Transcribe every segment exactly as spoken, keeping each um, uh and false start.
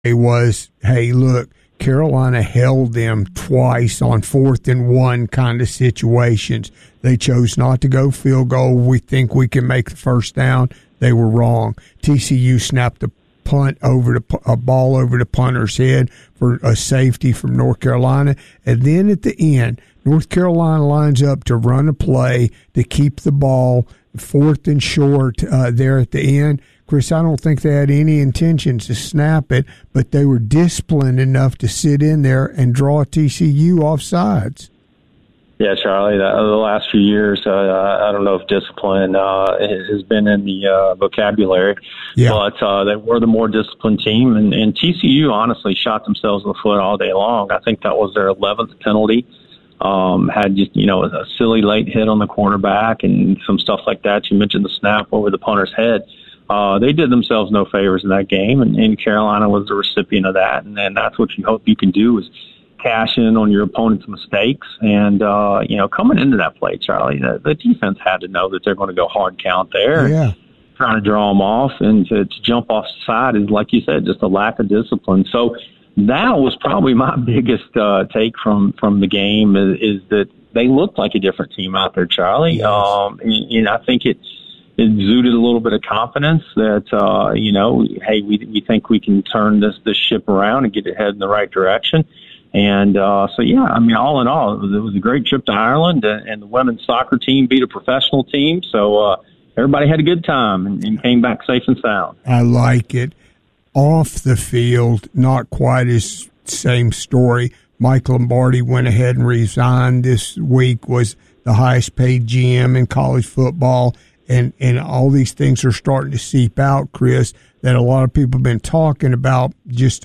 was, hey, look, Carolina held them twice on fourth and one kind of situations. They chose not to go field goal. We think we can make the first down. They were wrong. T C U snapped a punt over the a ball over the punter's head for a safety from North Carolina. And then at the end, North Carolina lines up to run a play to keep the ball fourth and short uh, there at the end. Chris, I don't think they had any intentions to snap it, but they were disciplined enough to sit in there and draw T C U off sides. Yeah, Charlie, the, the last few years, uh, I don't know if discipline uh, has been in the uh, vocabulary, yeah. but uh, they were the more disciplined team. And, and T C U honestly shot themselves in the foot all day long. I think that was their eleventh penalty. Um, had just, you know, a silly late hit on the quarterback and some stuff like that. You mentioned the snap over the punter's head. Uh, they did themselves no favors in that game, and, and Carolina was the recipient of that. And, and that's what you hope you can do is cash in on your opponent's mistakes. And, uh, you know, coming into that play, Charlie, the, the defense had to know that they're going to go hard count there. Yeah. Trying to draw them off, and to, to jump off the side is, like you said, just a lack of discipline. So that was probably my biggest uh, take from, from the game is, is that they looked like a different team out there, Charlie. Yes. Um, and, and I think it exuded a little bit of confidence that, uh, you know, hey, we we think we can turn this, this ship around and get it headed in the right direction. And uh, so, yeah, I mean, all in all, it was, it was a great trip to Ireland, and, and the women's soccer team beat a professional team. So uh, everybody had a good time and, and came back safe and sound. I like it. Off the field, not quite as same story. Mike Lombardi went ahead and resigned this week, was the highest paid G M in college football. And, and all these things are starting to seep out, Chris, that a lot of people have been talking about just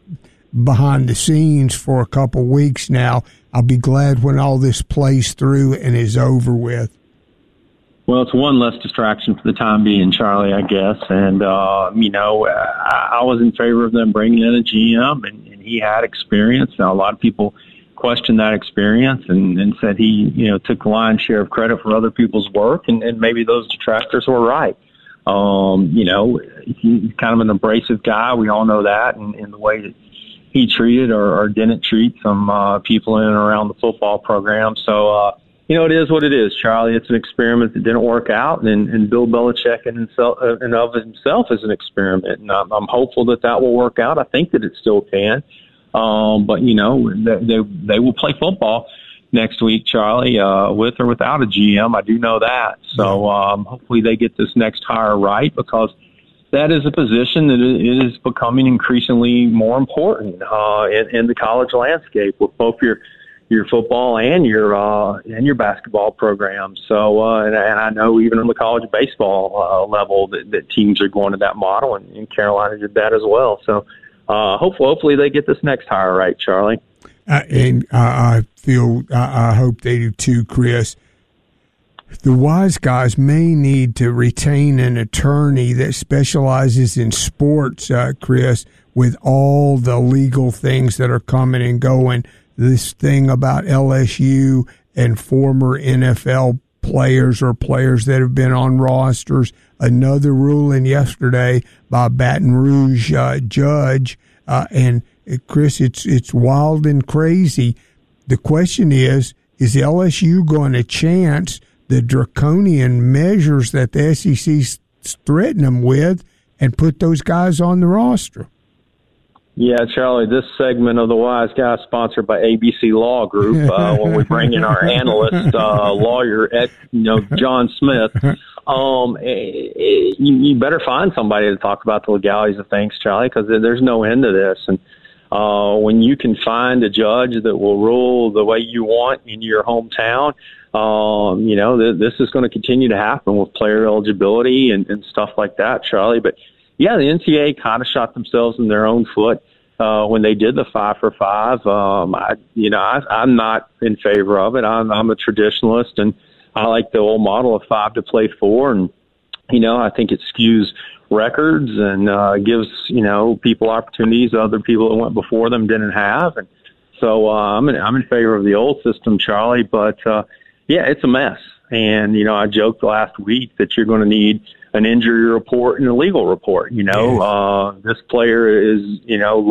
behind the scenes for a couple weeks now. I'll be glad when all this plays through and is over with. Well, it's one less distraction for the time being, Charlie, I guess. And, uh, you know, I, I was in favor of them bringing in a G M, and, and he had experience. Now, a lot of people questioned that experience and, and said he, you know, took the lion's share of credit for other people's work, and, and maybe those detractors were right. Um, you know, he's kind of an abrasive guy. We all know that, and, and the way that he treated or, or didn't treat some uh, people in and around the football program. So, uh, you know, it is what it is, Charlie. It's an experiment that didn't work out, and, and Bill Belichick in himself, uh, and of himself is an experiment, and I'm, I'm hopeful that that will work out. I think that it still can. Um, but, you know, they, they, they will play football next week, Charlie, uh, with or without a G M. I do know that. So um, hopefully they get this next hire right, because that is a position that is becoming increasingly more important uh, in, in the college landscape with both your your football and your uh, and your basketball program. So, uh, and, and I know even on the college baseball uh, level that, that teams are going to that model, and, and Carolina did that as well. So, uh, hopefully, hopefully they get this next hire right, Charlie. Uh, and I, I feel, I, I hope they do too, Chris. The Wise Guys may need to retain an attorney that specializes in sports, uh, Chris, with all the legal things that are coming and going. This thing about L S U and former N F L players or players that have been on rosters. Another ruling yesterday by Baton Rouge uh, judge. Uh, and, uh, Chris, it's it's wild and crazy. The question is, is L S U going to chance the draconian measures that the S E C's threatened them with and put those guys on the roster? Yeah, Charlie, this segment of the Wise Guys sponsored by A B C Law Group. Uh, when we bring in our analyst, uh, lawyer, Ed, you know, John Smith, um, it, it, you, you better find somebody to talk about the legalities of things, Charlie, because there's no end to this. And uh, when you can find a judge that will rule the way you want in your hometown, um, you know, th- this is going to continue to happen with player eligibility and, and stuff like that, Charlie. But yeah, the N C A A kind of shot themselves in their own foot uh, when they did the five for five. Um, I, you know, I, I'm not in favor of it. I'm, I'm a traditionalist, and I like the old model of five to play four. And you know, I think it skews records and uh, gives you know people opportunities that other people that went before them didn't have. And so uh, I'm in, I'm in favor of the old system, Charlie. But uh, yeah, it's a mess. And, you know, I joked last week that you're going to need an injury report and a legal report. You know, yes. uh, this player is, you know,